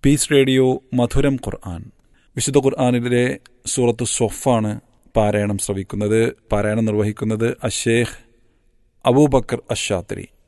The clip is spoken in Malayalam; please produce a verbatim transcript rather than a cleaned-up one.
പീസ് റേഡിയോ മധുരം ഖുർആൻ. വിശുദ്ധ ഖുർആനിലെ സൂറത്തു സ്വഫാണ് പാരായണം ശ്രവിക്കുന്നത്. പാരായണം നിർവഹിക്കുന്നത് അഷേഖ് അബൂബക്കർ അഷാത്തിരി.